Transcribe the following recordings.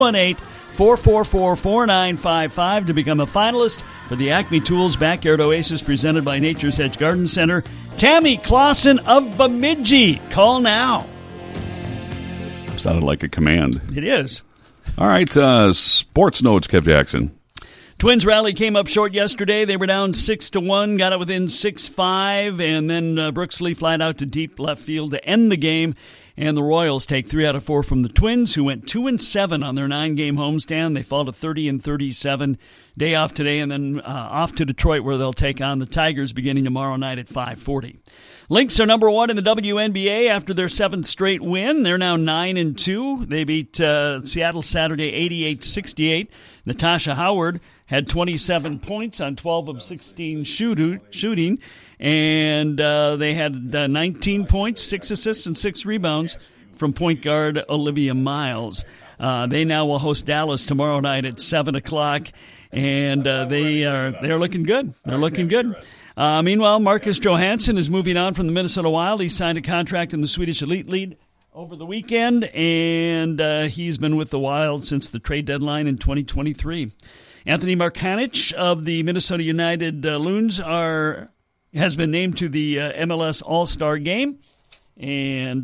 1-8-444-4955 to become a finalist for the Acme Tools Backyard Oasis presented by Nature's Edge Garden Center. Tammy Clausen of Bemidji. Call now. Sounded like a command. It is. All right, sports notes, Kev Jackson. Twins rally came up short yesterday. They were down 6-1, got it within 6-5, and then Brooks Lee flied out to deep left field to end the game. And the Royals take 3 out of 4 from the Twins, who went 2-7 on their 9-game homestand. They fall to 30-37. Day off today, and then off to Detroit, where they'll take on the Tigers beginning tomorrow night at 5:40. Lynx are number 1 in the WNBA after their 7th straight win. They're now 9-2. They beat Seattle Saturday 88-68. Natasha Howard had 27 points on 12 of 16 shooting, and they had 19 points, 6 assists, and 6 rebounds from point guard Olivia Miles. They now will host Dallas tomorrow night at 7 o'clock, and they're looking good. They're looking good. Meanwhile, Marcus Johansson is moving on from the Minnesota Wild. He signed a contract in the Swedish Elite League over the weekend, and he's been with the Wild since the trade deadline in 2023. Anthony Markanich of the Minnesota United Loons has been named to the MLS All-Star Game, and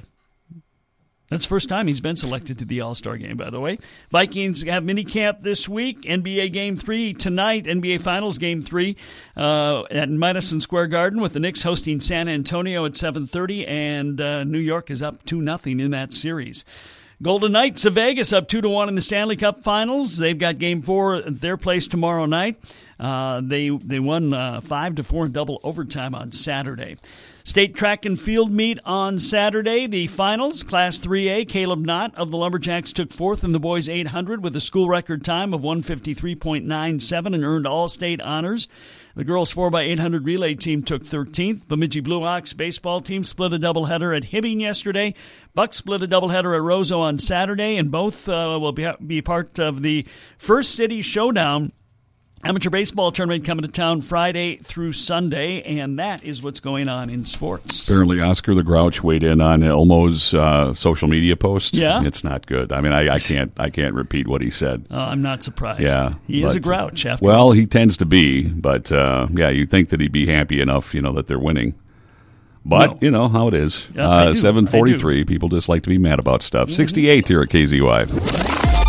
that's the first time he's been selected to the All-Star Game, by the way. Vikings have minicamp this week. NBA Game 3 tonight. NBA Finals Game 3 at Madison Square Garden with the Knicks hosting San Antonio at 7:30, and New York is up 2-0 in that series. Golden Knights of Vegas up 2-1 in the Stanley Cup Finals. They've got Game 4 at their place tomorrow night. They won 5-4 in double overtime on Saturday. State track and field meet on Saturday. The finals, Class 3A, Caleb Knott of the Lumberjacks took 4th in the boys 800 with a school record time of 1:53.97 and earned all-state honors. The girls 4x800 relay team took 13th. Bemidji Blue Ox baseball team split a doubleheader at Hibbing yesterday. Bucks split a doubleheader at Roseau on Saturday, and both will be part of the First City Showdown amateur baseball tournament coming to town Friday through Sunday, and that is what's going on in sports. Apparently, Oscar the Grouch weighed in on Elmo's social media post. Yeah, it's not good. I mean, I can't repeat what he said. I'm not surprised. Yeah, he is a grouch. After well, all. He tends to be, but you'd think that he'd be happy enough, that they're winning. But you know how it is. 7:43. People just like to be mad about stuff. 68 here at KZY.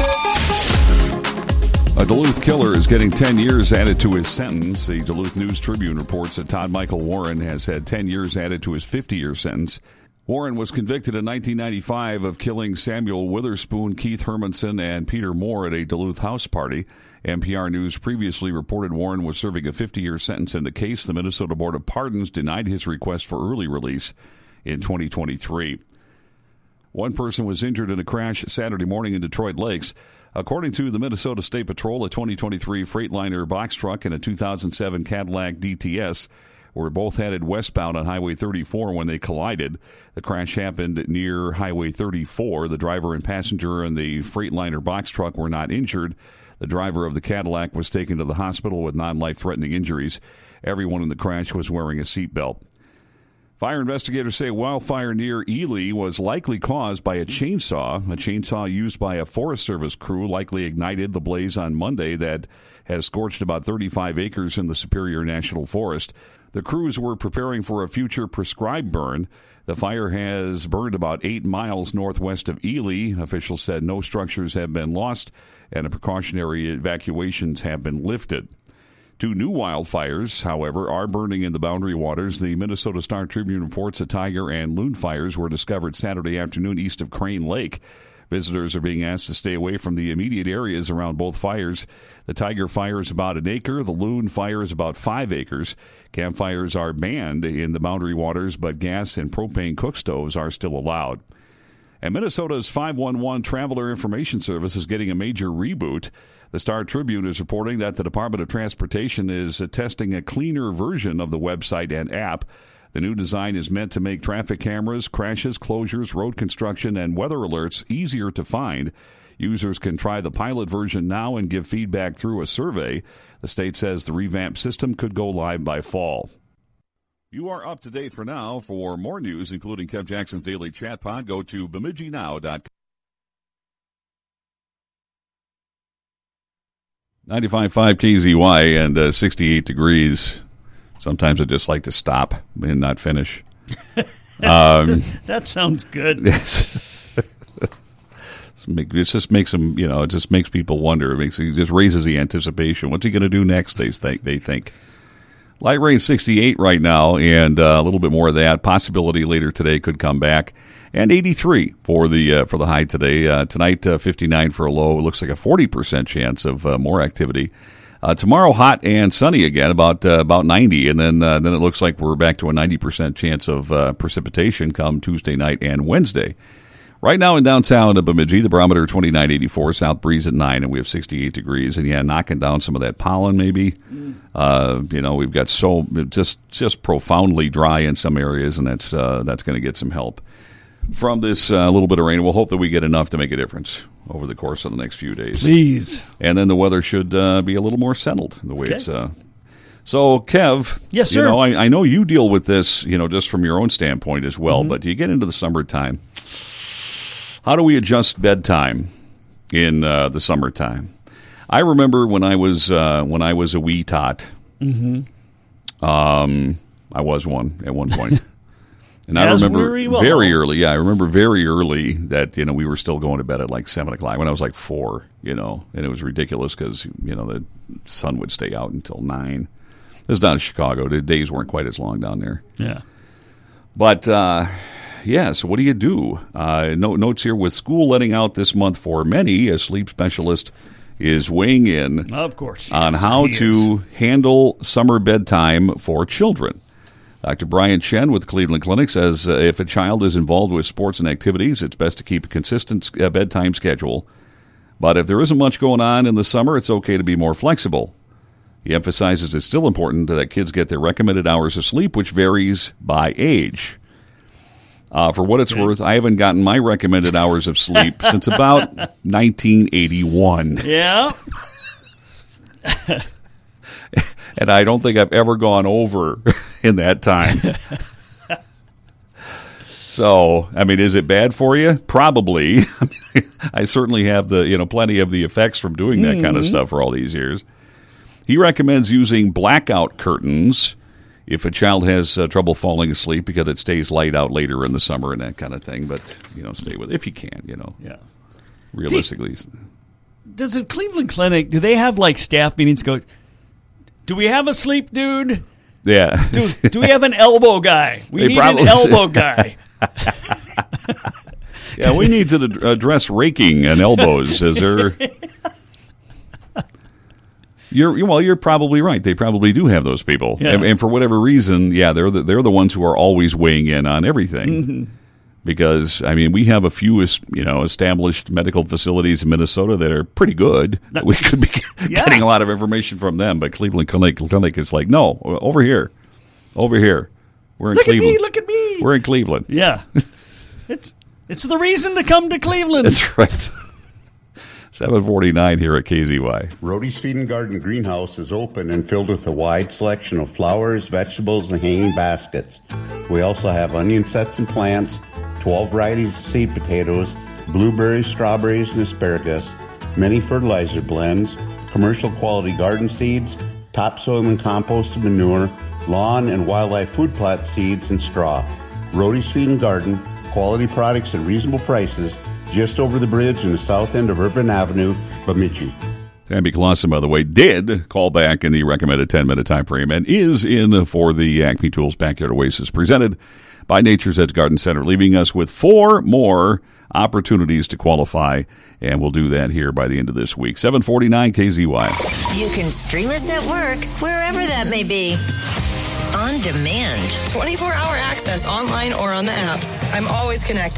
A Duluth killer is getting 10 years added to his sentence. The Duluth News-Tribune reports that Todd Michael Warren has had 10 years added to his 50-year sentence. Warren was convicted in 1995 of killing Samuel Witherspoon, Keith Hermanson, and Peter Moore at a Duluth house party. NPR News previously reported Warren was serving a 50-year sentence in the case. The Minnesota Board of Pardons denied his request for early release in 2023. One person was injured in a crash Saturday morning in Detroit Lakes. According to the Minnesota State Patrol, a 2023 Freightliner box truck and a 2007 Cadillac DTS were both headed westbound on Highway 34 when they collided. The crash happened near Highway 34. The driver and passenger in the Freightliner box truck were not injured. The driver of the Cadillac was taken to the hospital with non-life-threatening injuries. Everyone in the crash was wearing a seatbelt. Fire investigators say a wildfire near Ely was likely caused by a chainsaw. A chainsaw used by a Forest Service crew likely ignited the blaze on Monday that has scorched about 35 acres in the Superior National Forest. The crews were preparing for a future prescribed burn. The fire has burned about 8 miles northwest of Ely. Officials said no structures have been lost and precautionary evacuations have been lifted. 2 new wildfires, however, are burning in the Boundary Waters. The Minnesota Star-Tribune reports that tiger and loon fires were discovered Saturday afternoon east of Crane Lake. Visitors are being asked to stay away from the immediate areas around both fires. The tiger fire is about 1 acre. The loon fire is about 5 acres. Campfires are banned in the Boundary Waters, but gas and propane cook stoves are still allowed. And Minnesota's 511 Traveler Information Service is getting a major reboot. The Star-Tribune is reporting that the Department of Transportation is testing a cleaner version of the website and app. The new design is meant to make traffic cameras, crashes, closures, road construction, and weather alerts easier to find. Users can try the pilot version now and give feedback through a survey. The state says the revamped system could go live by fall. You are up to date for now. For more news, including Kev Jackson's Daily Chat Pod, go to BemidjiNow.com. 95.5 KZY and 68 degrees. Sometimes I just like to stop and not finish. That sounds good. Yes. It just makes them, it just makes people wonder. It just raises the anticipation. What's he going to do next? They think. Light rain 68 right now, and a little bit more of that. Possibility later today could come back. And 83 for the high today. Tonight, 59 for a low. It looks like a 40% chance of more activity. Tomorrow, hot and sunny again, about 90, and then it looks like we're back to a 90% chance of precipitation come Tuesday night and Wednesday. Right now in downtown Bemidji, the barometer 29.84, south breeze at 9, and we have 68 degrees. And knocking down some of that pollen maybe. We've got just profoundly dry in some areas, and that's going to get some help from this little bit of rain. We'll hope that we get enough to make a difference over the course of the next few days. Please. And then the weather should be a little more settled the way it's. So, Kev, yes, sir. I know you deal with this, just from your own standpoint as well. Mm-hmm. But you get into the summertime. How do we adjust bedtime in the summertime? I remember when I was a wee tot. Mm-hmm. I was one at one point. And I remember very early. Yeah, I remember very early that we were still going to bed at like 7 o'clock when I was like 4. And it was ridiculous because the sun would stay out until 9. This is down in Chicago. The days weren't quite as long down there. Yeah, but so what do you do? Notes here: with school letting out this month for many, a sleep specialist is weighing in, of course, on how to handle summer bedtime for children. Dr. Brian Chen with Cleveland Clinic says if a child is involved with sports and activities, it's best to keep a consistent bedtime schedule. But if there isn't much going on in the summer, it's okay to be more flexible. He emphasizes it's still important that kids get their recommended hours of sleep, which varies by age. For what it's worth, I haven't gotten my recommended hours of sleep since about 1981. Yeah. And I don't think I've ever gone over in that time. So, is it bad for you? Probably. I certainly have plenty of the effects from doing that kind of stuff for all these years. He recommends using blackout curtains if a child has trouble falling asleep because it stays light out later in the summer and that kind of thing. But, stay with it if you can, Yeah. Realistically. Does the Cleveland Clinic, do they have like staff meetings go, do we have a sleep dude? Yeah. Do we have an elbow guy? We need an elbow guy. Yeah, we need to address raking and elbows. Is there... You're probably right. They probably do have those people, and for whatever reason, they're the ones who are always weighing in on everything. Mm-hmm. Because we have a few established medical facilities in Minnesota that are pretty good. We could be getting a lot of information from them, but Cleveland Clinic is like, no, over here. We're in Cleveland. Look at me. We're in Cleveland. Yeah, it's the reason to come to Cleveland. That's right. 7:49 here at KZY. Rody's Feed and Garden Greenhouse is open and filled with a wide selection of flowers, vegetables, and hanging baskets. We also have onion sets and plants, 12 varieties of seed potatoes, blueberries, strawberries, and asparagus, many fertilizer blends, commercial quality garden seeds, topsoil and compost and manure, lawn and wildlife food plot seeds, and straw. Rody's Feed and Garden, quality products at reasonable prices, just over the bridge in the south end of Urban Avenue, Bemidji. Tammy Clausen, by the way, did call back in the recommended 10-minute time frame and is in for the Acme Tools Backyard Oasis presented by Nature's Edge Garden Center, leaving us with 4 more opportunities to qualify, and we'll do that here by the end of this week. 7:49 KZY. You can stream us at work, wherever that may be. On demand. 24-hour access online or on the app. I'm always connected.